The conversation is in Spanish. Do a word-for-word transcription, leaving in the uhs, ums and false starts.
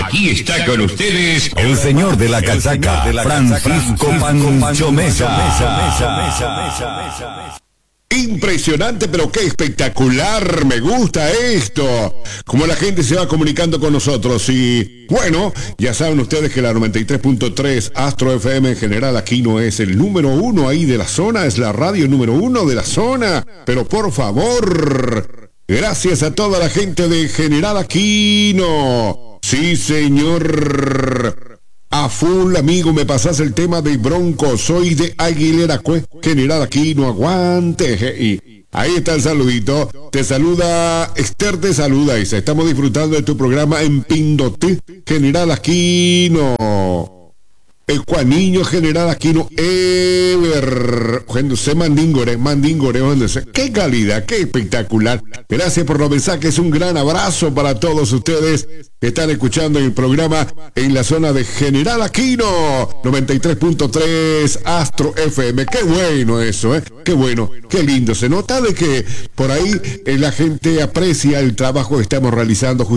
Aquí está con ustedes el señor de la casaca, Francisco Pancho Mesa. Impresionante, pero qué espectacular, me gusta esto, como la gente se va comunicando con nosotros. Y bueno, ya saben ustedes que la noventa y tres punto tres Astro F M en general aquí no es el número uno ahí de la zona, es la radio número uno de la zona, pero por favor, gracias a toda la gente de General Aquino. Sí, señor. A full, amigo, me pasas el tema de Bronco, soy de Aguilera, General Aquino, aguante. Y ahí está el saludito, te saluda, Esther te saluda, dice, estamos disfrutando de tu programa en Pindotí, General Aquino. El Juaniño, General Aquino, Ever, se Mandingore, Mandingore, qué calidad, qué espectacular. Gracias por los mensajes, un gran abrazo para todos ustedes que están escuchando el programa en la zona de General Aquino, noventa y tres punto tres Astro F M. Qué bueno eso, ¿eh? Qué bueno, qué lindo. Se nota de que por ahí eh, la gente aprecia el trabajo que estamos realizando.